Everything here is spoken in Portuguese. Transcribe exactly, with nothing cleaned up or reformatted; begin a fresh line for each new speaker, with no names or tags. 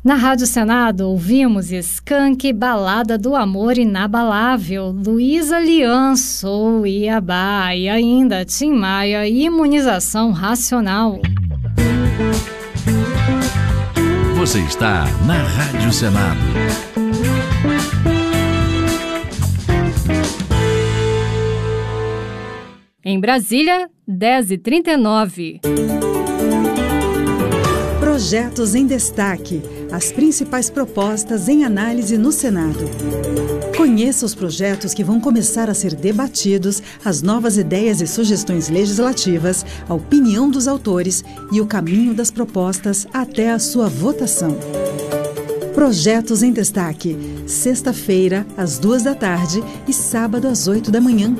Na Rádio Senado, ouvimos Skank, Balada do Amor Inabalável, Luísa Lian, Sou Iabá e ainda Tim Maia, Imunização Racional.
Você está na Rádio Senado.
Em Brasília, dez e trinta e nove.
Projetos em destaque. As principais propostas em análise no Senado. Conheça os projetos que vão começar a ser debatidos, as novas ideias e sugestões legislativas, a opinião dos autores e o caminho das propostas até a sua votação. Projetos em destaque. Sexta-feira, às duas da tarde e sábado às oito da manhã.